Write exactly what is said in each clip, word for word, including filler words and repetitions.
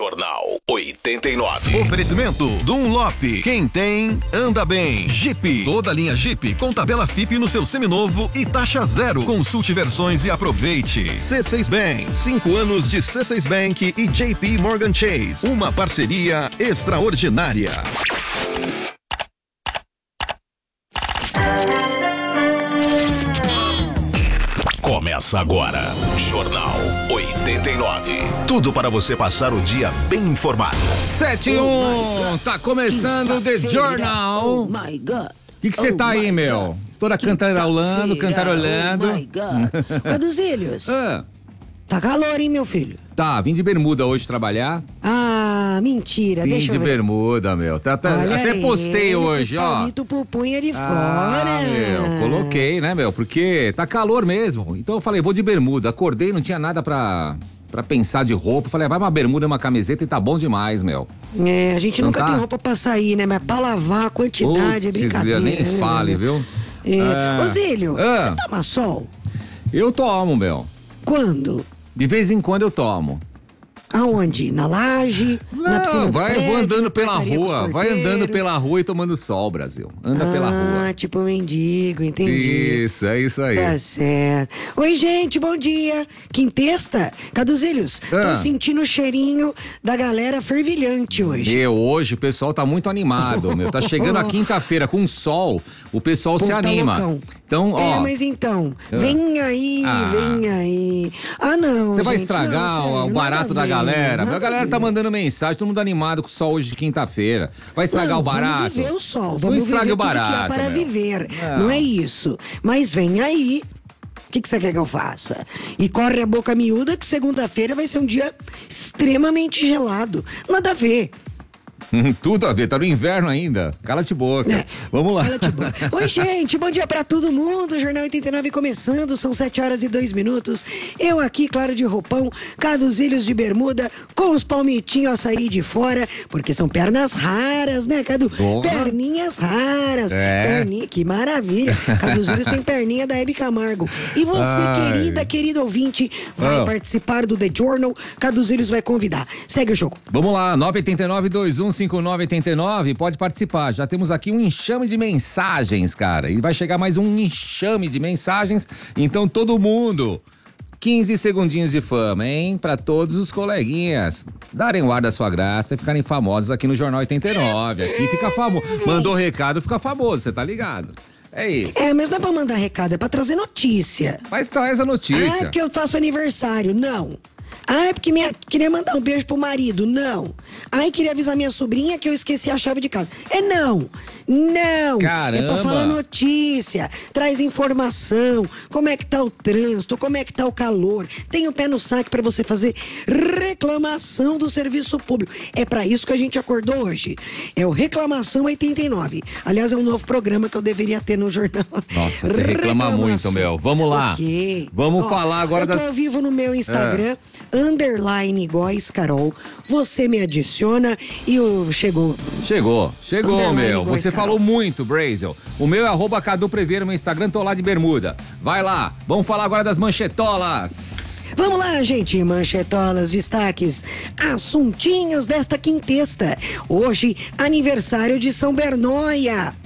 Jornal oitenta e nove. Oferecimento Dunlop. Quem tem, anda bem. Jeep. Toda linha Jeep com tabela F I P no seu seminovo e taxa zero. Consulte versões e aproveite. C seis Bank. Cinco anos de C seis Bank e J P Morgan Chase. Uma parceria extraordinária. Começa agora, Jornal oitenta e nove. Tudo para você passar o dia bem informado. sete e um, tá começando o The Journal. Oh my God. O que você tá aí, meu? Toda cantarolando, cantarolando. Oh my God. Caduzilhos? Ah, Tá calor, hein, meu filho? tá, vim de bermuda hoje trabalhar. Ah, mentira, Vim deixa de eu ver. bermuda, meu. Tá, tá, Olha até postei ele, hoje, com os ó. palmito pupunha de Ah, fora. meu, coloquei, né, meu? Porque tá calor mesmo. Então eu falei, vou de bermuda. Acordei, não tinha nada pra, pra pensar de roupa. Falei, vai uma bermuda, uma camiseta e tá bom demais, meu. É, a gente Não nunca tá? tem roupa pra sair, né? Mas pra lavar a quantidade é Putz, brincadeira. nem né? fale, viu? É. Ah. Ô, Zílio, Ah. você toma sol? Eu tomo, meu. Quando? De vez em quando eu tomo. Aonde? Na laje? na piscina Não, do vai, eu vou prédio, andando na pela portaria com os rua. Vai porteiros? andando pela rua e tomando sol, Brasil. Anda ah, pela rua. tipo mendigo, entendi. Isso, é isso aí. Tá certo. Oi, gente, bom dia. Quintesta? Caduzilhos, Ah. tô sentindo o cheirinho da galera fervilhante hoje. Meu, hoje o pessoal tá muito animado, meu. Tá chegando a quinta-feira com sol, o pessoal O se povo tá anima. loucão. Então, ó. É, mas então, vem aí, Ah. vem aí. Ah, não, Você vai gente, estragar não, o- sério, o barato nada a da ver, galera. nada A galera a tá ver. mandando mensagem, todo mundo animado com o sol hoje de quinta-feira. Vai estragar Não, o barato. Vamos viver o sol, Não vamos estrague viver o tudo que há barato, para meu. viver. Não. Não é isso. Mas vem aí. O que que você quer que eu faça? E corre a boca miúda que segunda-feira vai ser um dia extremamente gelado. Nada a ver. Tudo a ver, tá no inverno ainda. Cala-te boca. É. Vamos lá. Olha que bom. Oi, gente, bom dia pra todo mundo. Jornal oitenta e nove começando, são sete horas e dois minutos. Eu aqui, claro, de roupão, Caduzilhos de bermuda, com os palmitinhos a sair de fora, porque são pernas raras, né, Cadu? Porra. Perninhas raras. É. Perninha, que maravilha. Caduzilhos tem perninha da Hebe Camargo. E você, Ai. querida, querido ouvinte, vai Ah. participar do The Journal. Caduzilhos vai convidar. Segue o jogo. Vamos lá, nove oito nove, dois um cinco nove oito nove, pode participar. Já temos aqui um enxame de mensagens, cara. E vai chegar mais um enxame de mensagens. Então, todo mundo, quinze segundinhos de fama, hein? Pra todos os coleguinhas darem o ar da sua graça e ficarem famosos aqui no Jornal oitenta e nove. Aqui fica famoso. Mandou recado, fica famoso, você tá ligado? É isso. É, mas não é pra mandar recado, é pra trazer notícia. Mas traz a Ah, é notícia. porque eu faço aniversário. Não. Ah, é porque minha, queria mandar um beijo pro marido. Não. Ai, queria avisar minha sobrinha que eu esqueci a chave de casa. É não. Não. Caramba. É pra falar notícia. Traz informação. Como é que tá o trânsito? Como é que tá o calor? Tem o pé no saco pra você fazer reclamação do serviço público. É pra isso que a gente acordou hoje. É o Reclamação oitenta e nove. Aliás, é um novo programa que eu deveria ter no jornal. Nossa, você reclama Reclamação. muito, meu. Vamos lá. Ok. Vamos Ó, falar agora eu tô das... ao vivo no meu Instagram, underline Góis Carol. Você me adiciona e o chegou. Chegou, chegou, Underline meu. igual Você esse falou Carol. muito, Brazel. O meu é arroba Cadu Preveiro, meu Instagram, tô lá de bermuda. Vai lá, vamos falar agora das manchetolas. Vamos lá, gente. Manchetolas, destaques, assuntinhos desta quintesta. Hoje, aniversário de São Bernóia.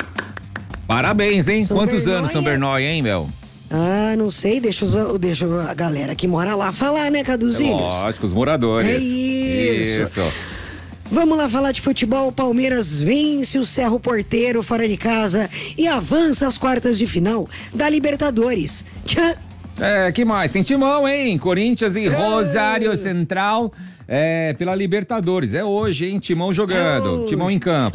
Parabéns, hein? São Quantos Bernóia. anos São Bernóia, hein, meu? Ah, não sei, deixa, os, deixa a galera que mora lá falar, né, Caduzinhos? Lógico, os moradores. É isso. Isso. Vamos lá falar de futebol. O Palmeiras vence o Cerro Porteiro fora de casa e avança às quartas de final da Libertadores. Tchã. É, que mais? Tem timão, hein? Corinthians e Rosário Central. É, pela Libertadores. É hoje, hein? Timão jogando. É Timão em campo.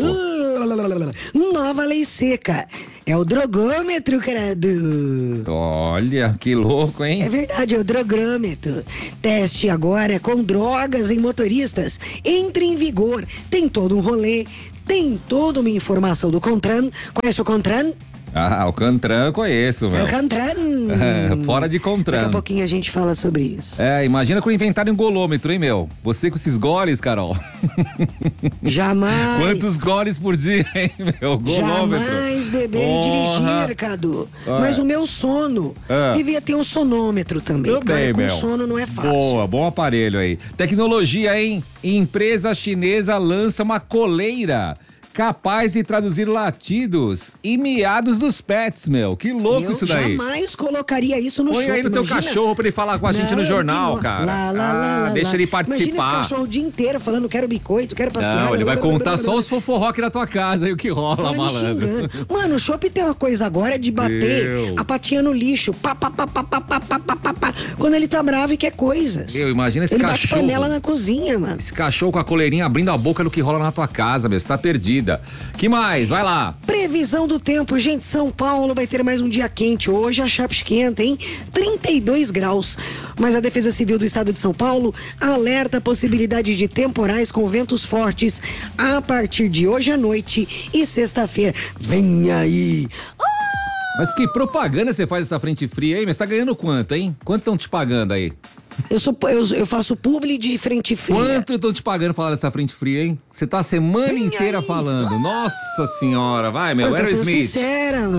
Nova lei seca. É o drogômetro, credo. Olha, que louco, hein? É verdade, é o drogômetro. Teste agora com drogas em motoristas. Entra em vigor. Tem todo um rolê. Tem toda uma informação do CONTRAN. Conhece o CONTRAN? Ah, Alcantran eu conheço, meu. Alcantran. É, fora de Contran. Daqui a pouquinho a gente fala sobre isso. É, imagina quando inventarem um golômetro, hein, meu? Você com esses goles, Carol. Jamais. Quantos goles por dia, hein, meu? Golômetro. Jamais beber e dirigir, Cadu. Ah. Mas o meu sono Ah. devia ter um sonômetro também. Também, Cara, com meu. sono não é fácil. Boa, bom aparelho aí. Tecnologia, hein? Empresa chinesa lança uma coleira capaz de traduzir latidos e miados dos pets, meu. Que louco Eu isso daí. jamais colocaria isso no Põe show. aí no teu cachorro pra ele falar com a gente no jornal, cara. Lá, lá, lá, Ah, lá, deixa lá. ele Imagina esse participar. cachorro o dia inteiro falando quero biscoito, quero passear. Não, ele vai blá, blá, contar blá, só blá, os foforroque na tua casa e o que rola, Fora me malandro. xingando. Mano, o shopping tem uma coisa agora de bater Meu. a patinha no lixo. Pá, pá, pá, pá, pá, pá, pá, pá, pá, pá, quando ele tá bravo e quer coisas. Eu imagino esse ele bate cachorro. panela na cozinha, mano. Esse cachorro com a coleirinha abrindo a boca no que rola na tua casa, meu. Você tá perdida. Que mais? Vai lá. Previsão do tempo, gente, São Paulo vai ter mais um dia quente hoje, a chapa esquenta, hein? trinta e dois graus. Mas a Defesa Civil do Estado de São Paulo alerta a possibilidade de temporais com ventos fortes a partir de hoje à noite e sexta-feira. Vem aí! Mas que propaganda você faz essa frente fria aí? Mas tá ganhando quanto, hein? Quanto estão te pagando aí? Eu, sou, eu, eu faço publi de frente fria. Quanto estão te pagando falar dessa frente fria, hein? Você tá a semana Vem inteira aí. falando. Nossa senhora, vai, meu. Eu tô sendo Aerosmith. sincera,